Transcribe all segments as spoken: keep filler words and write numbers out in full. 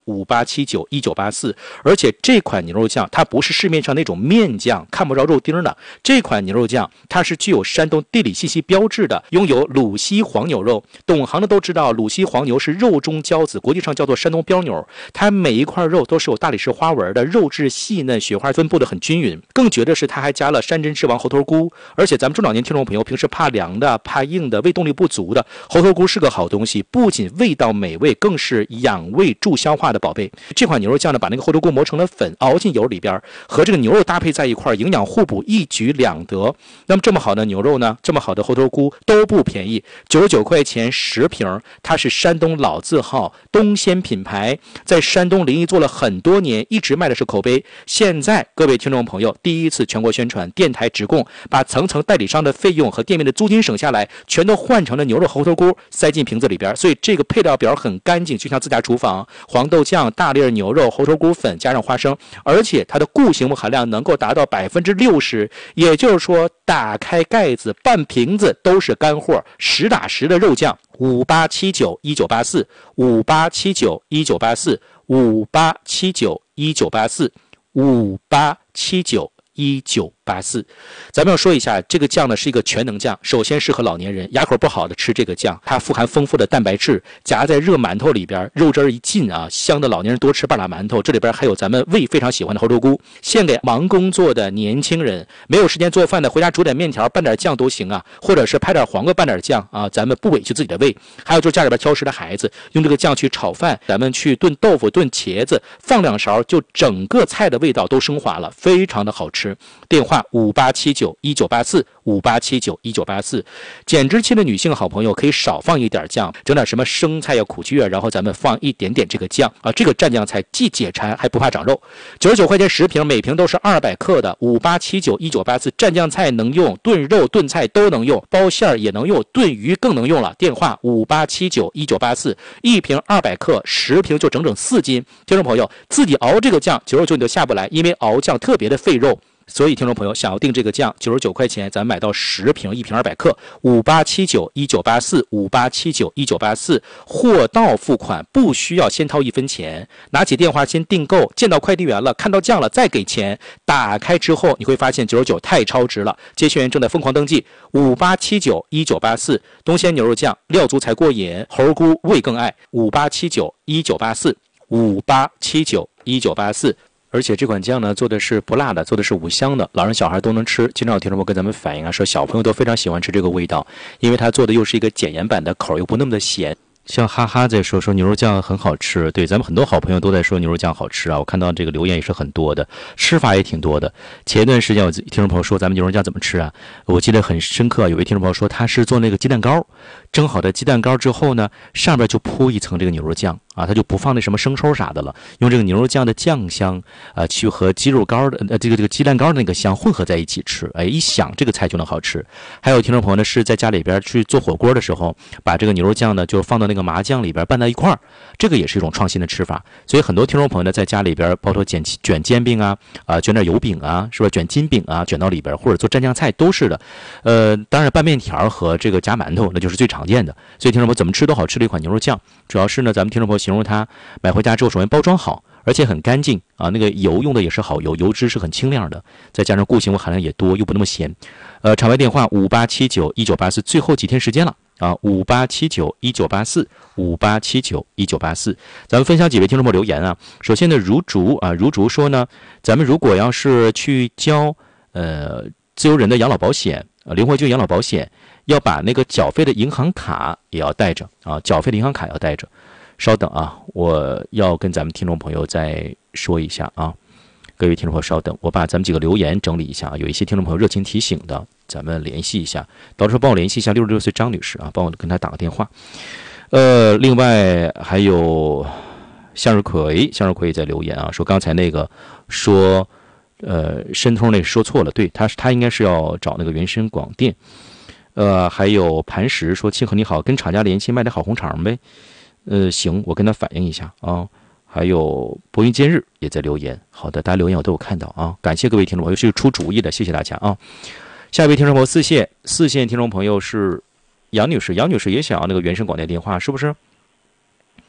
五八七九一九八四，而且这款牛肉酱它不是市面上那种面酱，看不着肉丁的。这款牛肉酱它是具有山东地理信息标志的，拥有鲁西黄牛肉。懂行的都知道，鲁西黄牛是肉中骄子，国际上叫做山东标牛。它每一块肉都是有大理石花纹的，肉质细嫩，雪花分布的很均匀。更绝的是，它还加了山珍之王猴头菇。而且咱们中老年听众朋友平时怕凉的、怕硬的、胃动力不足的，猴头菇是个好东西，不仅味道美味，更是养胃助消化的宝贝。这款牛肉酱呢，把那个猴头菇磨成了粉，熬进油里边，和这个牛肉搭配在一块，营养互补，一举两得。那么这么好的牛肉呢，这么好的猴头菇都不便宜，九十九块钱十瓶，它是山东老字号东鲜品牌，在山东临沂做了很多年，一直卖的是口碑。现在各位听众朋友第一次全国宣传，电台直供，把层层代理商的费用和店面的租金省下来，全都换成了牛肉猴头菇，塞进瓶子里边。所以这个配料表很干净，就像自家厨房，黄豆酱、大粒牛肉、猴头菇粉加上花生，而且它的固形物含量能够达到百分之六十，也就是说，打开盖子半瓶子都是干货，实打实的肉酱。五八七九一九八四，五八七九一九八四，五八七九一九八四，五八七九一九八四。咱们要说一下，这个酱呢是一个全能酱，首先适合老年人，牙口不好的吃这个酱，它富含丰富的蛋白质，夹在热馒头里边，肉汁一进啊，香的老年人多吃半拉馒头。这里边还有咱们胃非常喜欢的猴头菇，献给忙工作的年轻人，没有时间做饭的，回家煮点面条拌点酱都行啊，或者是拍点黄瓜拌点酱啊，咱们不委屈自己的胃。还有就是家里边挑食的孩子，用这个酱去炒饭，咱们去炖豆腐、炖茄子，放两勺，就整个菜的味道都升华了，非常的好吃。电话五八七九一九八四，五八七九一九八四。减脂期的女性好朋友可以少放一点酱，整点什么生菜呀、苦苣啊，然后咱们放一点点这个酱啊，这个蘸酱菜既解馋还不怕长肉。九十九块钱十瓶，每瓶都是二百克的。五八七九一九八四，蘸酱菜能用，炖肉炖菜都能用，包馅儿也能用，炖鱼更能用了。电话五八七九一九八四，一瓶二百克，十瓶就整整四斤。听众朋友自己熬这个酱，九十九你都下不来，因为熬酱特别的费肉。所以听众朋友想要订这个酱，九十九块钱咱买到十瓶，一瓶二百克。五八七九一九八四，五八七九一九八四，货到付款，不需要先掏一分钱，拿起电话先订购，见到快递员了，看到酱了再给钱。打开之后你会发现九十九太超值了，接线员正在疯狂登记。五八七九一九八四，东鲜牛肉酱，料足才过瘾，猴菇味更爱。五八七九一九八四，五八七九一九八四。而且这款酱呢，做的是不辣的，做的是五香的，老人小孩都能吃。经常有听众朋友跟咱们反映啊，说小朋友都非常喜欢吃这个味道，因为它做的又是一个减盐版的，口又不那么的咸。像哈哈在说说牛肉酱很好吃，对，咱们很多好朋友都在说牛肉酱好吃啊，我看到这个留言也是很多的，吃法也挺多的。前一段时间有听众朋友说咱们牛肉酱怎么吃啊，我记得很深刻，有位听众朋友说他是做那个鸡蛋糕，蒸好的鸡蛋糕之后呢，上边就铺一层这个牛肉酱啊，他就不放那什么生抽啥的了，用这个牛肉酱的酱香啊、呃，去和鸡肉糕的呃这个这个鸡蛋糕的那个香混合在一起吃，哎，一想这个菜就能好吃。还有听众朋友呢是在家里边去做火锅的时候，把这个牛肉酱呢就放到那个麻酱里边拌在一块儿，这个也是一种创新的吃法。所以很多听众朋友呢在家里边，包括卷卷煎饼啊，啊、呃、卷点油饼啊，是吧？卷金饼啊，卷到里边，或者做蘸酱菜都是的。呃，当然拌面条和这个夹馒头那就是最常见的。所以听众朋友怎么吃都好吃的一款牛肉酱，主要是呢咱们听众朋友形容它买回家之后首先包装好，而且很干净啊，那个油用的也是好油，油脂是很清亮的，再加上固形物含量也多，又不那么咸。呃，场外电话五八七九一九八四，最后几天时间了啊，五八七九一九八四，五八七九一九八四。咱们分享几位听众朋友留言啊。首先呢，如竹啊，如竹说呢，咱们如果要是去交呃自由人的养老保险、呃灵活金养老保险，要把那个缴费的银行卡也要带着啊，缴费的银行卡要带着。稍等啊，我要跟咱们听众朋友再说一下啊，各位听众朋友稍等，我把咱们几个留言整理一下啊，有一些听众朋友热情提醒的，咱们联系一下，到时候帮我联系一下六十六岁张女士啊，帮我跟她打个电话。呃，另外还有向日葵，向日葵也在留言啊，说刚才那个说呃申通那说错了，对，他他应该是要找那个原生广电。呃，还有磐石说庆贺你好，跟厂家联系卖点好红肠呗。呃，行，我跟他反映一下啊。还有博云今日也在留言，好的，大家留言我都有看到啊，感谢各位听众朋友，是出主意的，谢谢大家啊。下一位听众朋友四线，四线听众朋友是杨女士，杨女士也想要那个原生广电电话，是不是？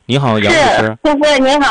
你好，杨律师。 是，就是您好。